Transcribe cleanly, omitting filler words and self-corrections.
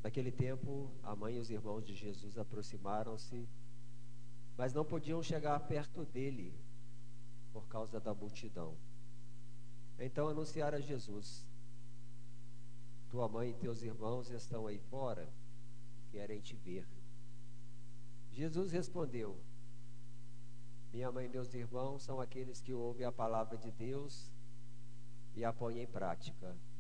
Naquele tempo, a mãe e os irmãos de Jesus aproximaram-se, mas não podiam chegar perto dele por causa da multidão. Então anunciaram a Jesus: tua mãe e teus irmãos estão aí fora e querem te ver. Jesus respondeu: minha mãe e meus irmãos são aqueles que ouvem a palavra de Deus e a põem em prática.